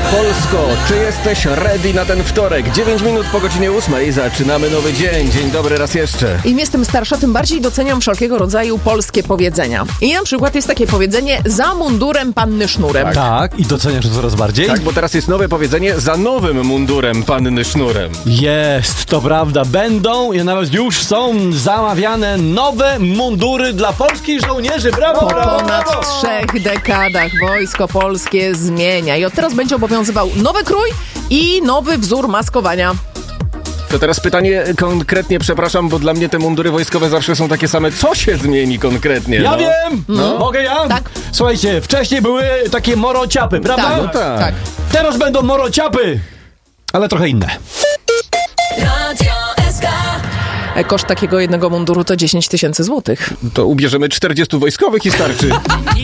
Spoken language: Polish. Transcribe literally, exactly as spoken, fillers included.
Polsko, czy jesteś ready na ten wtorek? dziewięć minut po godzinie ósmej zaczynamy nowy dzień. Dzień dobry raz jeszcze. Im jestem starsza, tym bardziej doceniam wszelkiego rodzaju polskie powiedzenia. I na przykład jest takie powiedzenie: za mundurem panny sznurem. Tak, tak. I doceniasz to coraz bardziej? Tak, bo teraz jest nowe powiedzenie: za nowym mundurem panny sznurem. Jest, to prawda. Będą i nawet już są zamawiane nowe mundury dla polskich żołnierzy. Brawo, Po brawo, ponad brawo! trzech dekadach Wojsko Polskie zmienia i od teraz będzie obowiązywał nowy krój i nowy wzór maskowania. To teraz pytanie konkretnie, przepraszam, bo dla mnie te mundury wojskowe zawsze są takie same. Co się zmieni konkretnie? Ja no? wiem! No. Mogę ja? Tak. Słuchajcie, wcześniej były takie morociapy, prawda? Tak, No tak. tak. Teraz będą morociapy, ale trochę inne. Koszt takiego jednego munduru to dziesięć tysięcy złotych. To ubierzemy czterdziestu wojskowych i starczy.